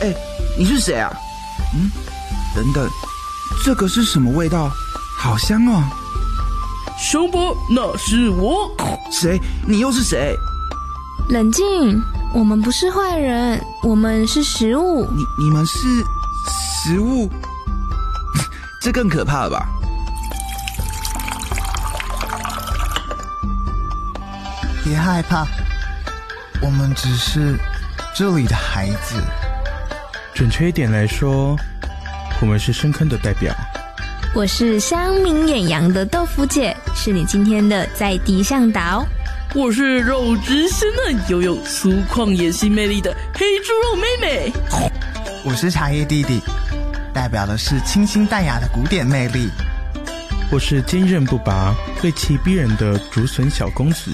你是谁啊？等等，这个是什么味道？好香哦！ 熊伯，那是我。 谁？你又是谁？ 冷静，我们不是坏人，我们是食物。 你们是食物？这更可怕了吧？ 别害怕，我们只是这里的孩子。 准确一点来说，我们是深坑的代表。 我是乡民远洋的豆腐姐，是你今天的在地向导。 我是肉质鲜嫩又有粗犷野性魅力的黑猪肉妹妹。 我是茶叶弟弟，代表的是清新淡雅的古典魅力。 我是坚韧不拔、锐气逼人的竹笋小公子。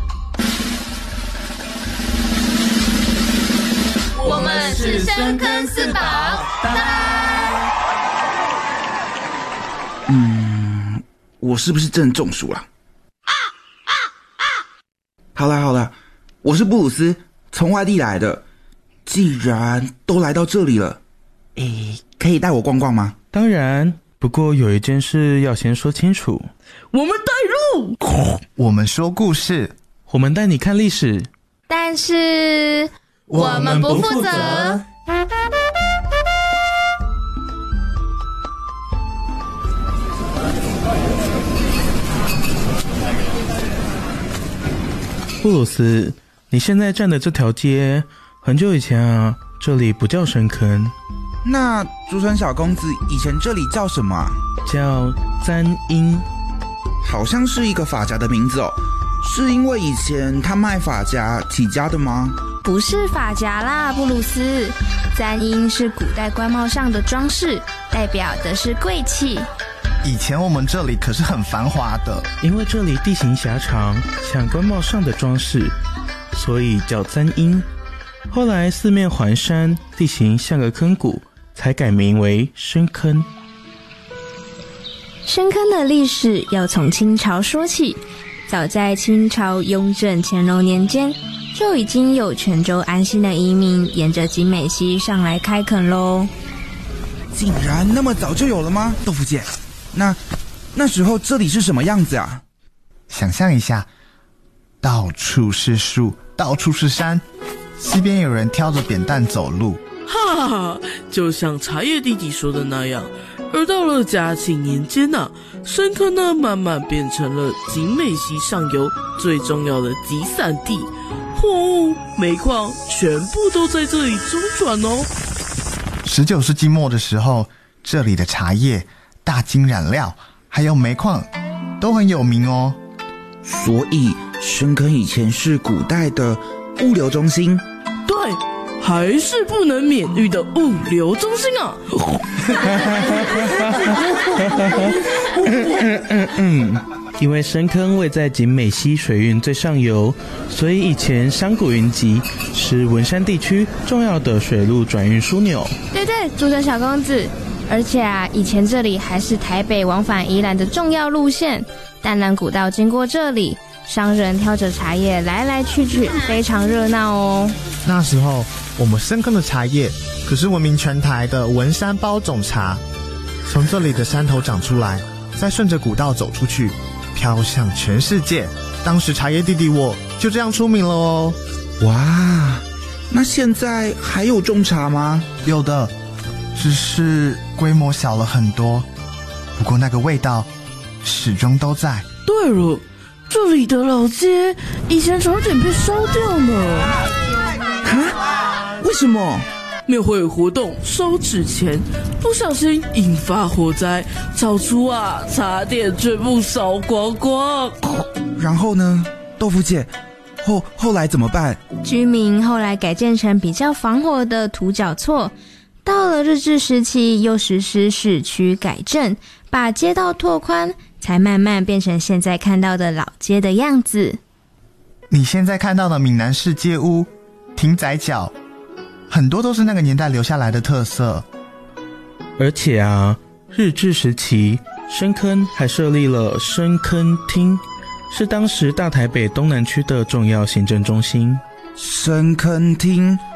我们是深坑四宝，拜拜。 我是不是真的中暑了？好啦，我是布鲁斯，从外地来的。既然都来到这里了，可以带我逛逛吗？ 当然，不过有一件事要先说清楚。 我们带路， 我们说故事， 我们带你看历史， 但是我们不负责。 布鲁斯，你现在站的这条街，很久以前啊，这里不叫深坑。 那竹笋小公子以前这里叫什么啊？ 叫簪缨， 好像是一个发夹的名字哦。是因为以前他卖发夹起家的吗？ 不是发夹啦，布鲁斯。簪缨是古代官帽上的装饰，代表的是贵气。 以前我们这里可是很繁华的， 因为这里地形狭长，像官帽上的装饰，所以叫簪缨。后来四面环山，地形像个坑谷，才改名为深坑。 深坑的历史要从清朝说起，早在清朝雍正乾隆年间，就已经有泉州安溪的移民沿着景美溪上来开垦咯。 竟然那么早就有了吗？豆腐姐，那时候这里是什么样子啊？ 想象一下，到处是树，到处是山，西边有人挑着扁担走路。 哈哈，就像茶叶弟弟说的那样。而到了嘉庆年间啊，深坑呢慢慢变成了景美溪上游最重要的集散地，货物、煤矿全部都在这里周转哦。 19世纪末的时候，这里的茶叶、大金染料还有煤矿都很有名哦。 所以深坑以前是古代的物流中心。 对，还是不能免遇的物流中心啊。 因为深坑位在景美溪水运最上游，所以以前香谷云集是文山地区重要的水路转运枢纽。 对，竹笋小公子。而且啊，以前这里还是台北往返宜兰的重要路线，淡蓝古道经过这里，商人挑着茶叶来来去去，非常热闹哦。 那时候我们深坑的茶叶可是闻名全台的文山包种茶，从这里的山头长出来，再顺着古道走出去，飘向全世界。当时茶叶弟弟我就这样出名了哦。 哇，那现在还有种茶吗？ 有的，只是规模小了很多，不过那个味道始终都在。 对了，这里的老街以前差点被烧掉呢。 为什么？ 庙会活动烧纸钱，不小心引发火灾，炒出啊茶点全部烧光光。 然后呢，豆腐姐，后来怎么办？ 居民后来改建成比较防火的土脚厝，到了日治时期又实施市区改正，把街道拓宽，才慢慢变成现在看到的老街的样子。 你现在看到的闽南式街屋、亭仔脚，很多都是那个年代留下来的特色。 而且啊，日治时期深坑还设立了深坑厅，是当时大台北东南区的重要行政中心。 深坑厅